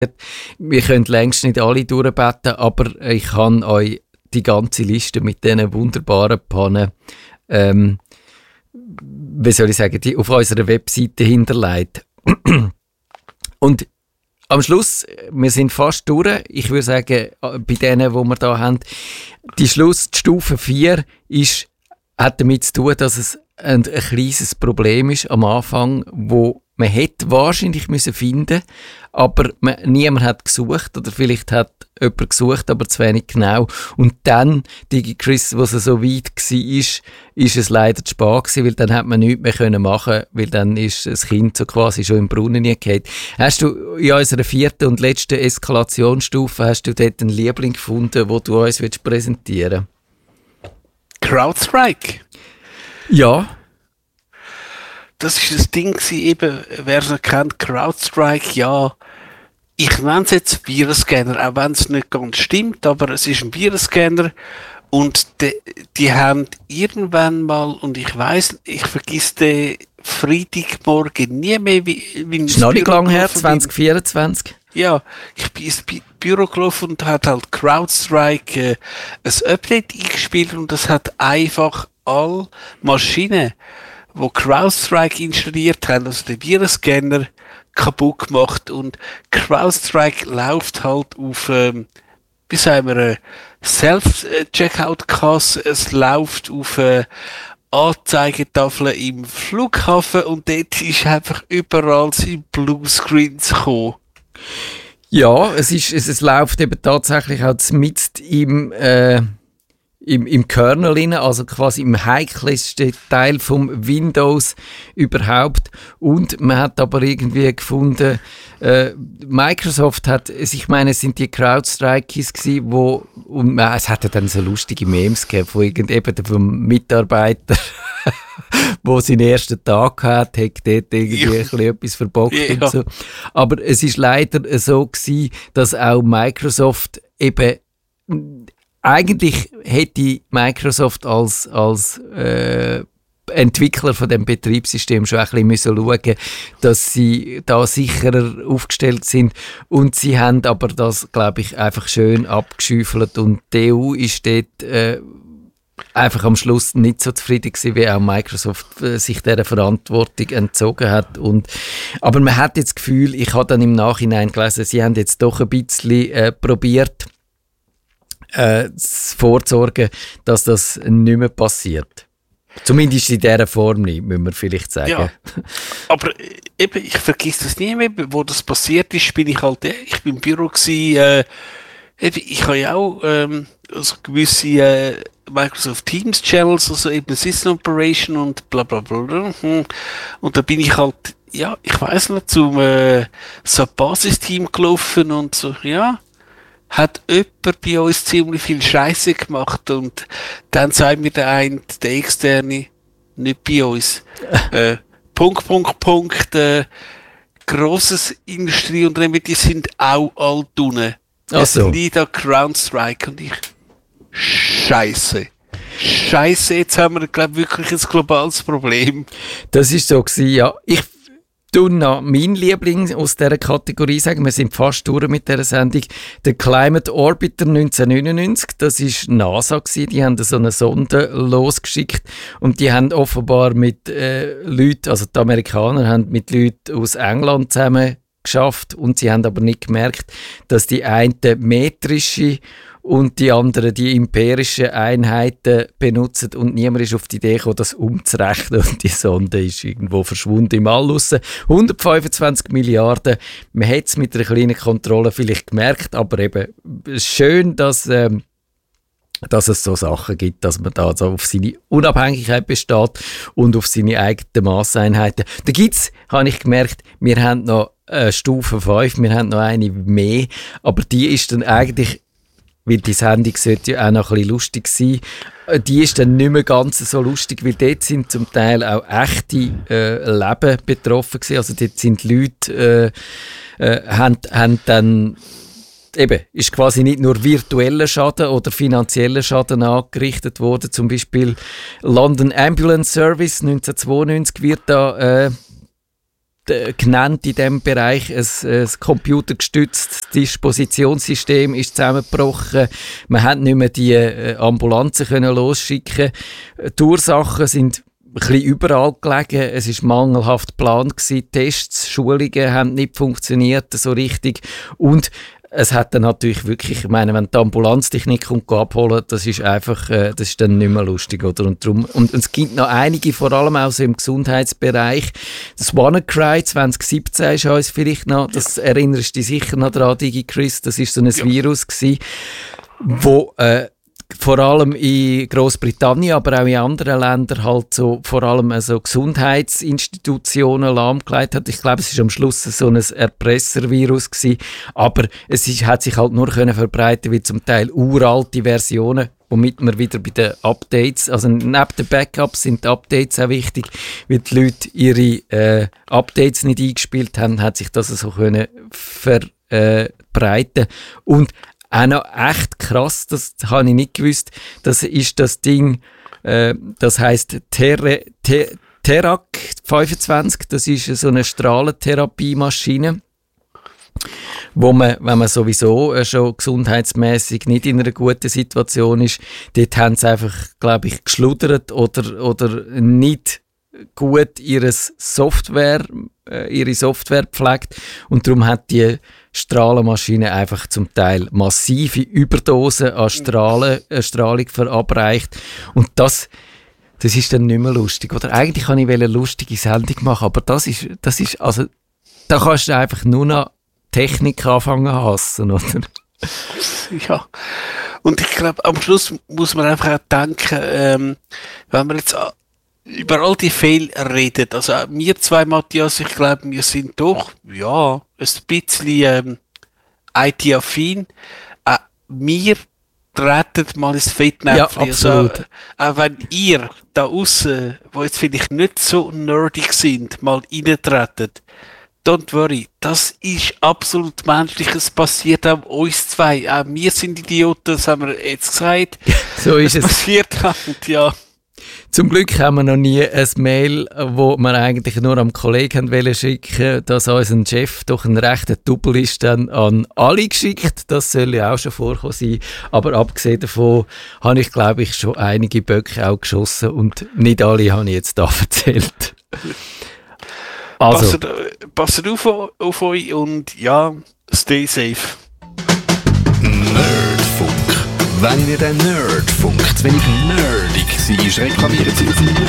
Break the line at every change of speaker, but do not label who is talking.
Wir können längst nicht alle durchbeten, aber ich kann euch die ganze Liste mit diesen wunderbaren Pannen, wie soll ich sagen, die auf unserer Webseite hinterlegt. Und am Schluss, wir sind fast durch. Ich würde sagen, bei denen, die wir da haben, die Stufe 4 hat damit zu tun, dass es ein kleines Problem ist am Anfang, wo man hätte wahrscheinlich finden müssen, aber niemand hat gesucht oder vielleicht hat jemand gesucht, aber zu wenig genau. Und dann, DigiChris, wo es so weit war, ist es leider zu spät gewesen, weil dann hat man nichts mehr machen können, weil dann ist das Kind so quasi schon im Brunnen gefallen. Hast du in unserer 4. und letzten Eskalationsstufe, hast du dort einen Liebling gefunden, den du uns präsentieren willst?
CrowdStrike.
Ja.
Das war das Ding, eben, wer es noch kennt, CrowdStrike, ja, ich nenne es jetzt Virenscanner, auch wenn es nicht ganz stimmt, aber es ist ein Virenscanner und die haben irgendwann mal, und ich vergesse den Freitagmorgen nie mehr, wie
ist noch nicht lang her, 2024.
Ja, ich bin ins Büro gelaufen und hat halt CrowdStrike ein Update eingespielt und das hat einfach alle Maschinen, wo CrowdStrike installiert haben, also den Virenscanner, kaputt gemacht. Und CrowdStrike läuft halt auf, wie sagen wir, Self-Checkout-Kasse, es läuft auf Anzeigetafeln im Flughafen und dort ist einfach überall sein Bluescreens gekommen.
Ja, es läuft eben tatsächlich auch mit im Kernel rein, also quasi im heikelsten Teil vom Windows überhaupt. Und man hat aber irgendwie gefunden, Microsoft hat, ich meine, es sind die CrowdStrikes gewesen, und es hatte dann so lustige Memes gegeben, von vom Mitarbeiter, wo seinen ersten Tag hat dort irgendwie ein bisschen etwas verbockt und so. Aber es ist leider so gewesen, dass auch Microsoft eben eigentlich hätte Microsoft als Entwickler von dem Betriebssystem schon ein bisschen schauen müssen, dass sie da sicherer aufgestellt sind. Und sie haben aber das, glaube ich, einfach schön abgeschüffelt. Und die EU ist dort einfach am Schluss nicht so zufrieden gewesen, wie auch Microsoft sich dieser Verantwortung entzogen hat. Aber man hat jetzt das Gefühl, ich habe dann im Nachhinein gelesen, sie haben jetzt doch ein bisschen probiert, vorzusorgen, dass das nicht mehr passiert. Zumindest in dieser Form nicht, müssen wir vielleicht sagen.
Ja, aber eben, ich vergesse das nie mehr, wo das passiert ist, bin ich halt, ich bin im Büro gewesen, ich habe ja auch also gewisse Microsoft Teams Channels, also eben System Operation und bla bla bla. Und da bin ich halt, ja, ich weiss nicht, zum so Basisteam gelaufen und so, ja, hat jemand bei uns ziemlich viel Scheiße gemacht und dann sagt mir der Externe, nicht bei uns. Grosses Industrieunternehmen, die sind auch all unten. Es liegt an CrowdStrike und ich, Scheiße, jetzt haben wir, glaube ich, wirklich ein globales Problem.
Das ist so gewesen, ja. Ich noch mein Liebling aus dieser Kategorie sagen. Wir sind fast durch mit dieser Sendung. Der Climate Orbiter 1999, das war NASA gewesen. Die haben so eine Sonde losgeschickt und die haben offenbar mit Leuten, also die Amerikaner haben mit Leuten aus England zusammen geschafft und sie haben aber nicht gemerkt, dass die einen metrische und die anderen die imperischen Einheiten benutzen und niemand ist auf die Idee gekommen, das umzurechnen und die Sonde ist irgendwo verschwunden im All raus. 125 Milliarden, man hat es mit einer kleinen Kontrolle vielleicht gemerkt, aber eben schön, dass es so Sachen gibt, dass man da so auf seine Unabhängigkeit besteht und auf seine eigenen Masseinheiten. Da gibt's, habe ich gemerkt, wir haben noch Stufe 5, wir haben noch eine mehr, aber die ist dann eigentlich, weil die Sendung sollte ja auch noch ein bisschen lustig sein, die ist dann nicht mehr ganz so lustig, weil dort sind zum Teil auch echte Leben betroffen gewesen. Also dort sind Leute, haben dann eben, ist quasi nicht nur virtueller Schaden oder finanzieller Schaden angerichtet worden. Zum Beispiel London Ambulance Service 1992 wird da genannt in diesem Bereich. Ein computergestütztes Dispositionssystem ist zusammengebrochen. Man hat nicht mehr die Ambulanzen können losschicken. Die Ursachen sind ein bisschen überall gelegen. Es ist mangelhaft geplant gewesen. Tests, Schulungen haben nicht funktioniert so richtig. Und es hat dann natürlich wirklich, ich meine, wenn die Ambulanztechnik kommt, abholen, das ist einfach, das ist dann nicht mehr lustig, oder? Und es gibt noch einige, vor allem auch so im Gesundheitsbereich. Das WannaCry 2017 ist uns vielleicht noch, das erinnerst du dich sicher noch daran, DigiChris, das ist so ein Virus gewesen, wo, vor allem in Großbritannien, aber auch in anderen Ländern halt so, vor allem so Gesundheitsinstitutionen lahmgelegt hat. Ich glaube, es ist am Schluss so ein Erpresservirus gewesen, aber hat sich halt nur können verbreiten, wie zum Teil uralte Versionen, womit wir wieder bei den Updates, also neben den Backups sind die Updates auch wichtig, weil die Leute ihre Updates nicht eingespielt haben, hat sich das so können verbreiten. Und auch noch echt krass, das habe ich nicht gewusst, das ist das Ding, das heisst Terac 25, das ist so eine Strahlentherapie-Maschine, wo man, wenn man sowieso schon gesundheitsmässig nicht in einer guten Situation ist, dort haben sie einfach, glaube ich, geschludert oder nicht gut ihre Software gepflegt und darum hat die Strahlenmaschine einfach zum Teil massive Überdosen an Strahlung verabreicht und das ist dann nicht mehr lustig, oder? Eigentlich kann ich eine lustige Sendung machen, aber das ist also, da kannst du einfach nur noch Technik anfangen zu hassen, oder?
Ja, und ich glaube, am Schluss muss man einfach auch denken, wenn man jetzt über all die Fehler redet, also wir zwei, Matthias, ich glaube, wir sind doch, ja, ein bisschen IT-affin. Wir treten mal ins Fettnäpfchen.
Ja, absolut.
Also, auch wenn ihr da aussen, wo jetzt vielleicht nicht so nerdig sind, mal reintretet, don't worry, das ist absolut menschlich, es passiert auch uns zwei. Auch wir sind Idioten, das haben wir jetzt gesagt.
So ist es.
Passiert halt, ja.
Zum Glück haben wir noch nie ein Mail, wo wir eigentlich nur am Kollegen schicken, dass unser Chef doch ein rechter Double ist, dann an alle geschickt. Das soll ja auch schon vorkommen sein. Aber abgesehen davon habe ich, glaube ich, schon einige Böcke auch geschossen und nicht alle habe ich jetzt da erzählt. Also.
Passt auf euch und ja, stay safe.
Nerdfunk. Wenn Ihnen der Nerdfunk zu wenig nerdig war, reklamieren Sie auf